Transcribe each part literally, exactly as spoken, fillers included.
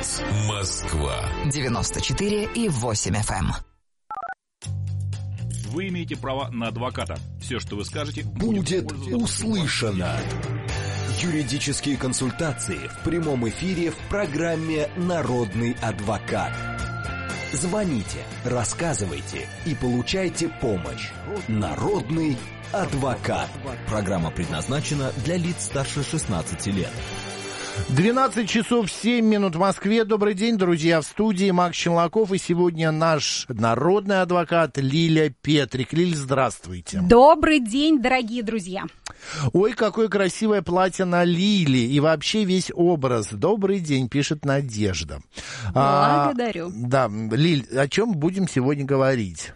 Радиовоз Москва девяносто четыре и восемь эф эм. Вы имеете право на адвоката. Все, что вы скажете, будет услышано. Юридические консультации в прямом эфире в программе «Народный адвокат». Звоните, рассказывайте и получайте помощь. Народный адвокат. Программа предназначена для лиц старше шестнадцати лет. двенадцать часов семь минут в Москве. Добрый день, друзья, в студии Макс Челноков. И сегодня наш народный адвокат Лиля Петрик. Лиль, здравствуйте. Добрый день, дорогие друзья. Ой, какое красивое платье на Лиле. И вообще весь образ. Добрый день, пишет Надежда. Благодарю. А, да, Лиль, о чем будем сегодня говорить?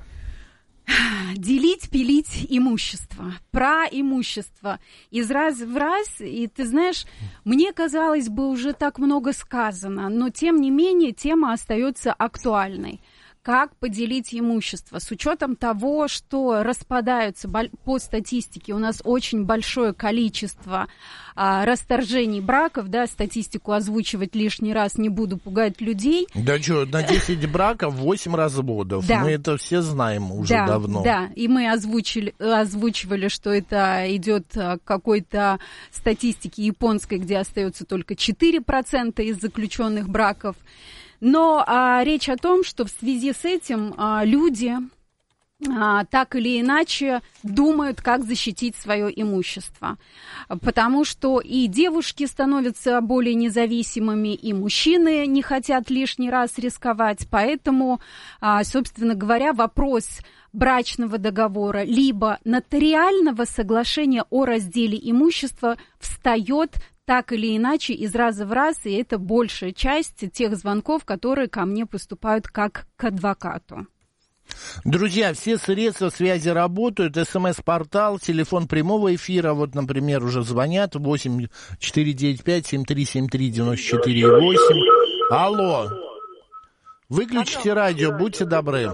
Делить, пилить имущество. Про имущество. Из раз в раз. И ты знаешь, мне казалось бы, уже так много сказано, но тем не менее тема остается актуальной. Как поделить имущество? С учетом того, что распадаются по статистике, у нас очень большое количество а, расторжений браков, да, статистику озвучивать лишний раз не буду, пугать людей. Да что, на десять браков восемь разводов. Да. Мы это все знаем уже да, давно. Да, и мы озвучили, озвучивали, что это идет к какой-то статистике японской, где остается только четыре процента из заключенных браков. Но а, речь о том, что в связи с этим а, люди а, так или иначе думают, как защитить свое имущество. Потому что и девушки становятся более независимыми, и мужчины не хотят лишний раз рисковать. Поэтому, а, собственно говоря, вопрос брачного договора либо нотариального соглашения о разделе имущества встает так или иначе из раза в раз, и это большая часть тех звонков, которые ко мне поступают как к адвокату. Друзья, все средства связи работают, смс-портал, телефон прямого эфира, вот, например, уже звонят, восемь четыре девять пять семь три семь три девять четыре восемь. Алло, выключите Алло. радио, будьте добры.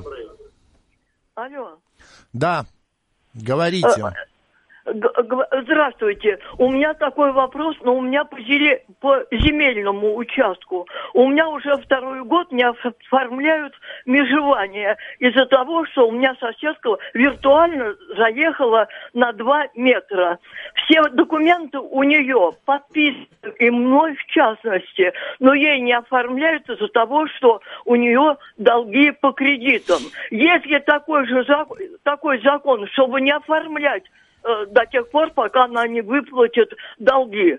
Алло. Да, говорите. Здравствуйте. У меня такой вопрос, но у меня по, зеле... по земельному участку. У меня уже второй год не оформляют межевание из-за того, что у меня соседка виртуально заехала на два метра. Все документы у нее подписаны, и мной в частности, но ей не оформляют из-за того, что у нее долги по кредитам. Если такой же закон, такой закон, чтобы не оформлять до тех пор, пока она не выплатит долги.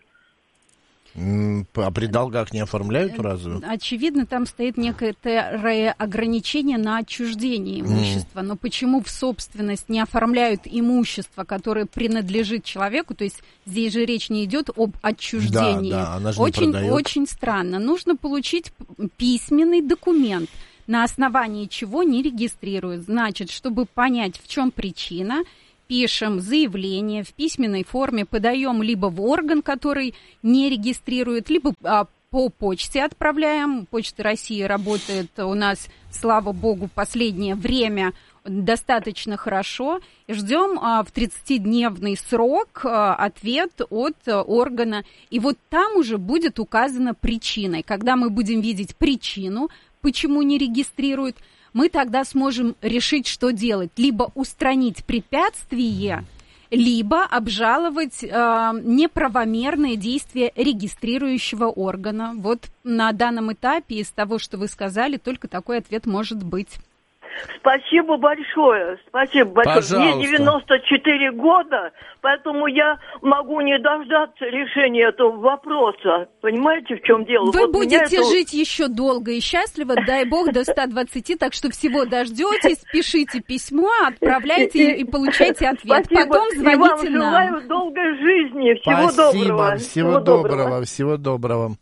А при долгах не оформляют разве? Очевидно, там стоит некоторое ограничение на отчуждение имущества. Mm. Но почему в собственность не оформляют имущество, которое принадлежит человеку? То есть здесь же речь не идет об отчуждении. Да, да, она же очень, не продает. Очень странно. Нужно получить письменный документ, на основании чего не регистрируют. Значит, чтобы понять, в чем причина, пишем заявление в письменной форме, подаем либо в орган, который не регистрирует, либо а, по почте отправляем. Почта России работает у нас, слава богу, последнее время достаточно хорошо. Ждем а, в тридцатидневный срок а, ответ от а, органа. И вот там уже будет указана причиной. Когда мы будем видеть причину, почему не регистрируют, мы тогда сможем решить, что делать. Либо устранить препятствие, либо обжаловать э, неправомерные действия регистрирующего органа. Вот на данном этапе из того, что вы сказали, только такой ответ может быть. Спасибо большое, спасибо большое. Пожалуйста. Мне девяносто четыре года, поэтому я могу не дождаться решения этого вопроса. Понимаете, в чем дело? Вы вот будете это... жить еще долго и счастливо, дай бог, до ста двадцати, так что всего дождетесь, пишите письмо, отправляйте и получайте ответ. Спасибо. Потом звоните и вам нам. желаю долгой жизни, всего Спасибо. доброго. Всего, всего доброго, доброго, всего доброго.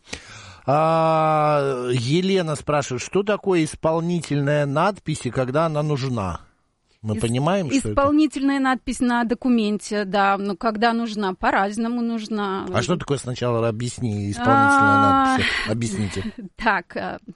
А, Елена спрашивает, что такое исполнительная надпись и когда она нужна? Мы Ис- понимаем, что исполнительная это? надпись на документе, да, но когда нужна, по-разному нужна. А что такое сначала объясни, исполнительная надпись? Объясните. Так,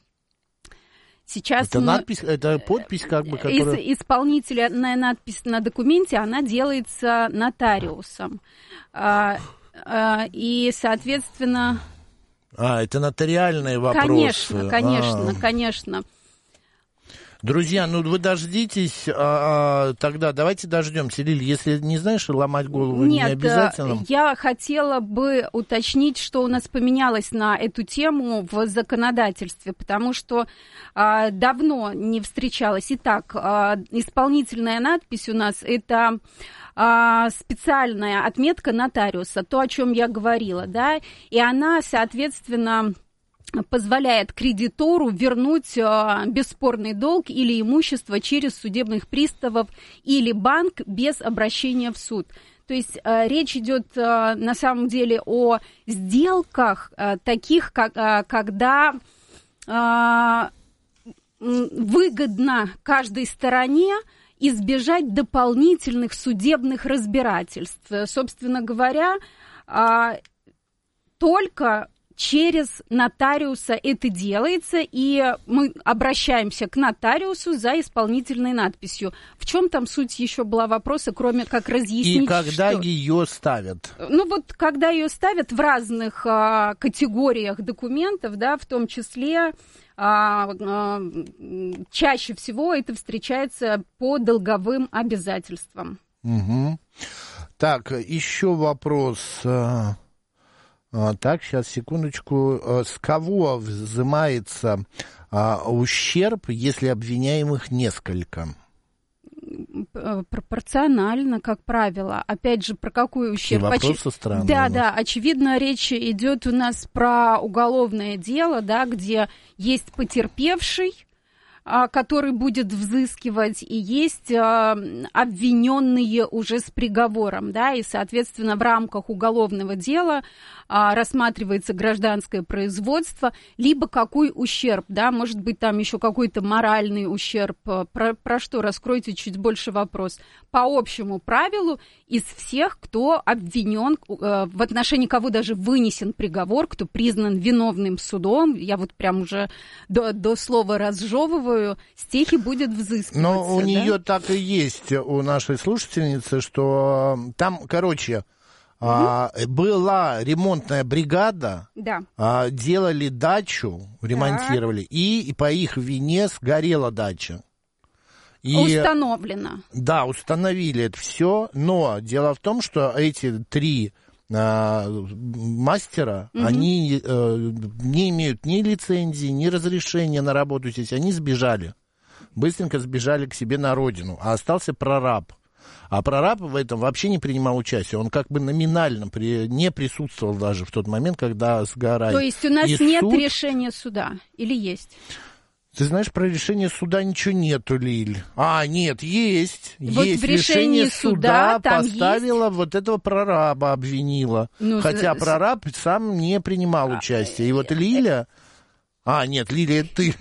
сейчас... Это надпись, это подпись как бы, которая... Исполнительная надпись на документе, она делается нотариусом. И, соответственно... А, это нотариальные вопросы. Конечно, конечно, а. конечно. Друзья, ну вы дождитесь, а, тогда давайте дождемся. Лиль, если не знаешь, ломать голову Нет, не обязательно. Я хотела бы уточнить, что у нас поменялось на эту тему в законодательстве, потому что а, давно не встречалась. Итак, а, исполнительная надпись у нас это а, специальная отметка нотариуса, то, о чем я говорила, да, и она, соответственно, позволяет кредитору вернуть э, бесспорный долг или имущество через судебных приставов или банк без обращения в суд. То есть э, речь идет э, на самом деле о сделках э, таких, как, э, когда э, выгодно каждой стороне избежать дополнительных судебных разбирательств. Собственно говоря, э, только через нотариуса это делается, и мы обращаемся к нотариусу за исполнительной надписью. В чем там суть еще была вопроса, кроме как разъяснить, и когда что... ее ставят? Ну вот, когда ее ставят в разных а, категориях документов, да, в том числе а, а, чаще всего это встречается по долговым обязательствам. Угу. Так, еще вопрос... Так, сейчас, секундочку. С кого взимается а, ущерб, если обвиняемых несколько? Пропорционально, как правило. Опять же, про какой ущерб? И вопросы странные. Да, да, очевидно, речь идет у нас про уголовное дело, да, где есть потерпевший, который будет взыскивать, и есть а, обвиненные уже с приговором, да, и, соответственно, в рамках уголовного дела а, рассматривается гражданское производство, либо какой ущерб, да, может быть, там еще какой-то моральный ущерб, про, про что, раскройте чуть больше вопрос. По общему правилу, из всех, кто обвинен, э, в отношении кого даже вынесен приговор, кто признан виновным судом, я вот прям уже до, до слова разжевываю, стихи будет взыскиваться. Но у да? нее так и есть, у нашей слушательницы, что там, короче, угу. а, была ремонтная бригада, да. а, делали дачу, ремонтировали, и, и по их вине сгорела дача. И, установлено. Да, установили это все, но дело в том, что эти три а, мастера, угу. они а, не имеют ни лицензии, ни разрешения на работу здесь, они сбежали, быстренько сбежали к себе на родину, а остался прораб. А прораб в этом вообще не принимал участие, он как бы номинально при, не присутствовал даже в тот момент, когда сгорает. То есть у нас И нет суд... решения суда или есть? Ты знаешь, про решение суда ничего нету, Лиль. А, нет, есть. Вот есть в решении решение суда, суда там поставила есть? Вот этого прораба, обвинила. Ну, Хотя с... прораб сам не принимал а, участие. И вот Лиля... А, нет, Лилия, это ты.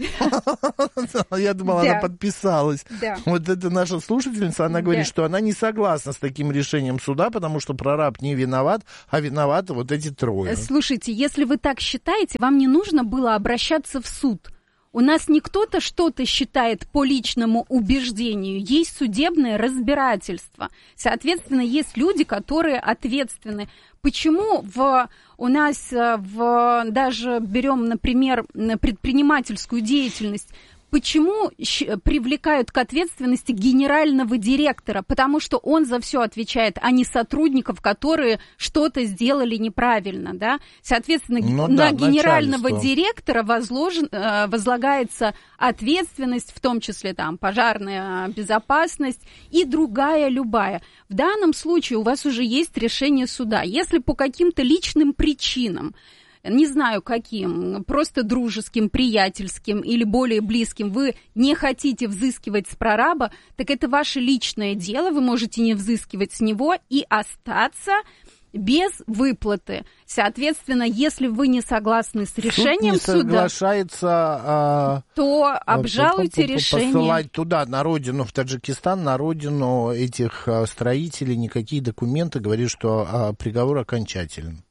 Я думала, она подписалась. Вот это наша слушательница, она говорит, что она не согласна с таким решением суда, потому что прораб не виноват, а виноваты вот эти трое. Слушайте, если вы так считаете, вам не нужно было обращаться в суд. У нас не кто-то что-то считает по личному убеждению, есть судебное разбирательство. Соответственно, есть люди, которые ответственны. Почему в, у нас в, даже берем, например, предпринимательскую деятельность, почему привлекают к ответственности генерального директора? Потому что он за все отвечает, а не сотрудников, которые что-то сделали неправильно, да? Соответственно, ну, на да, генерального начальство. Директора возложен, возлагается ответственность, в том числе там пожарная безопасность и другая любая. В данном случае у вас уже есть решение суда. Если по каким-то личным причинам, не знаю каким, просто дружеским, приятельским или более близким, вы не хотите взыскивать с прораба, так это ваше личное дело, вы можете не взыскивать с него и остаться без выплаты. Соответственно, если вы не согласны с решением суд не суда, соглашается, а, то обжалуйте решение. Посылать туда, на родину, в Таджикистан, на родину этих строителей, никакие документы, говорят, что а, приговор окончателен.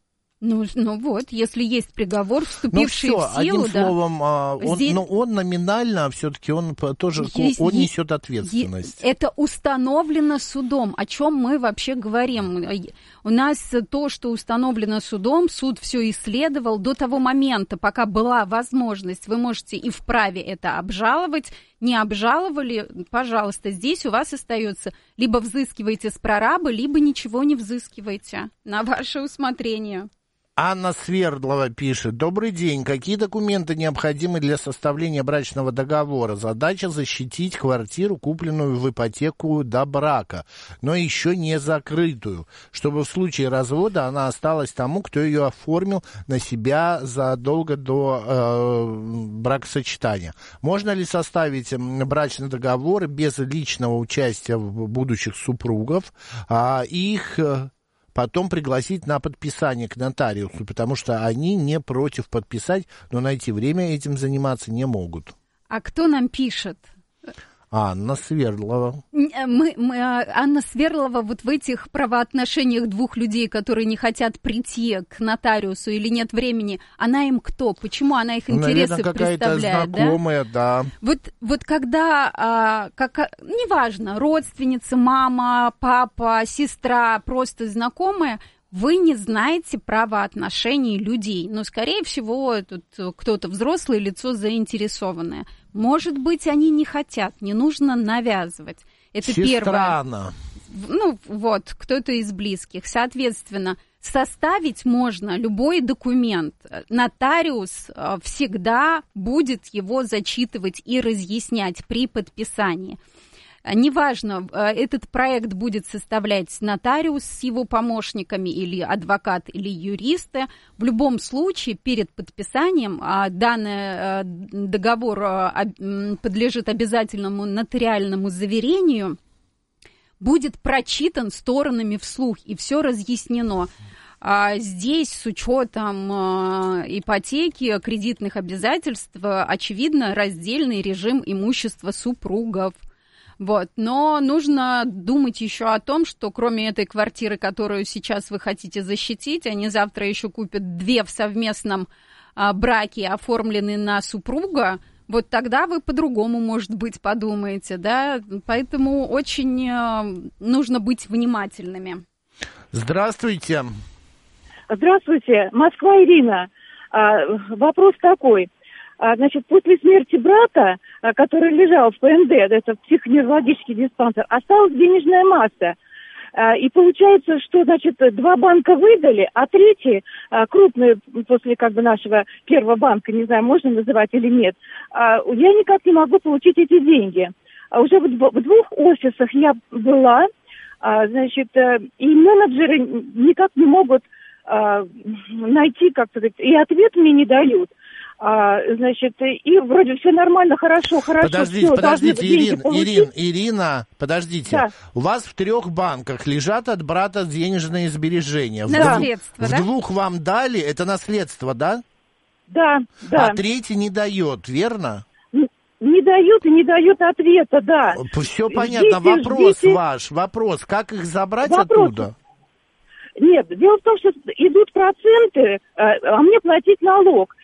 Ну, ну вот, если есть приговор, вступивший ну, все, в силу, одним да. словом, он, Здесь... но он номинально все-таки он тоже есть, он есть, несет ответственность. Это установлено судом. О чем мы вообще говорим? У нас то, что установлено судом, суд все исследовал до того момента, пока была возможность. Вы можете и вправе это обжаловать. Не обжаловали, пожалуйста, здесь у вас остается либо взыскиваете с прораба, либо ничего не взыскиваете. На ваше усмотрение. Анна Свердлова пишет. Добрый день. Какие документы необходимы для составления брачного договора? Задача защитить квартиру, купленную в ипотеку до брака, но еще не закрытую, чтобы в случае развода она осталась тому, кто ее оформил на себя задолго до э, бракосочетания. Можно ли составить брачный договор без личного участия будущих супругов, а их... потом пригласить на подписание к нотариусу, потому что они не против подписать, но найти время этим заниматься не могут. А кто нам пишет? Анна Свердлова. Мы, мы, Анна Свердлова вот в этих правоотношениях двух людей, которые не хотят прийти к нотариусу или нет времени, она им кто? Почему она их интересы Наверное, представляет? какая-то знакомая, да. да. Вот, вот когда, а, как, неважно, родственница, мама, папа, сестра, просто знакомые, вы не знаете правоотношений людей, но, скорее всего, тут кто-то взрослое лицо заинтересованное. Может быть, они не хотят, не нужно навязывать. Это Сестра первое. Анна. Ну, вот, кто-то из близких. Соответственно, составить можно любой документ. Нотариус всегда будет его зачитывать и разъяснять при подписании. Неважно, этот проект будет составлять нотариус с его помощниками или адвокат, или юристы. В любом случае, перед подписанием данный договор подлежит обязательному нотариальному заверению, будет прочитан сторонами вслух, и все разъяснено. Здесь с учетом ипотеки, кредитных обязательств, очевидно, раздельный режим имущества супругов. Вот. Но нужно думать еще о том, что кроме этой квартиры, которую сейчас вы хотите защитить, они завтра еще купят две в совместном а, браке, оформленные на супруга. Вот тогда вы по-другому, может быть, подумаете, да? Поэтому очень а, нужно быть внимательными. Здравствуйте. Здравствуйте, Москва, Ирина. А, вопрос такой. Значит, после смерти брата, который лежал в ПНД, это психоневрологический диспансер, осталась денежная масса. И получается, что, значит, два банка выдали, а третий, крупный, после как бы нашего первого банка, не знаю, можно называть или нет, я никак не могу получить эти деньги. Уже в двух офисах я была, значит, и менеджеры никак не могут найти, как сказать, и ответ мне не дают. А, значит, и вроде все нормально, хорошо, хорошо. Подождите, все, подождите, Ирин, Ирин, Ирина, подождите. Да. У вас в трех банках лежат от брата денежные сбережения. Наследство, в, да? В двух вам дали, это наследство, да? Да, да. А третий не дает, верно? Не, не дают и не дают ответа, да. Все понятно, ждите, вопрос ждите. ваш, вопрос, как их забрать вопрос. оттуда? Нет, дело в том, что идут проценты, а мне платить налог.